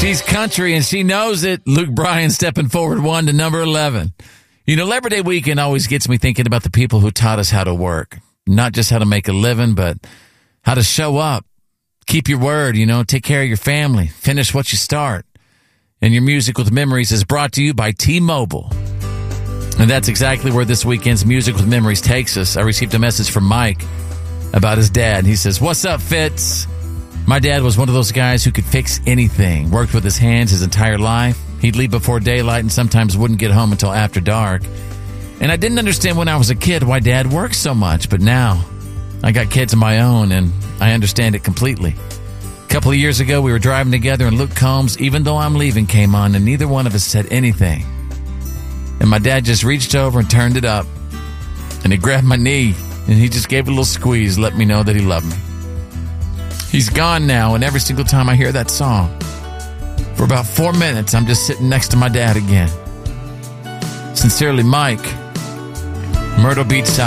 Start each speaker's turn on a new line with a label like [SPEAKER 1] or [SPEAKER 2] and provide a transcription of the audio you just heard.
[SPEAKER 1] She's country and she knows it. Luke Bryan stepping forward 1 to number 11. You know, Labor Day weekend always gets me thinking about the people who taught us how to work. Not just how to make a living, but how to show up. Keep your word, take care of your family. Finish what you start. And your Music with Memories is brought to you by T-Mobile. And that's exactly where this weekend's Music with Memories takes us. I received a message from Mike about his dad. He says, "What's up, Fitz? My dad was one of those guys who could fix anything. Worked with his hands his entire life. He'd leave before daylight and sometimes wouldn't get home until after dark. And I didn't understand when I was a kid why Dad worked so much. But now, I got kids of my own and I understand it completely. A couple of years ago, we were driving together and Luke Combs, Even Though I'm Leaving, came on and neither one of us said anything. And my dad just reached over and turned it up. And he grabbed my knee and he just gave a little squeeze, let me know that he loved me. He's gone now, and every single time I hear that song, for about 4 minutes, I'm just sitting next to my dad again. Sincerely, Mike, Myrtle Beach, South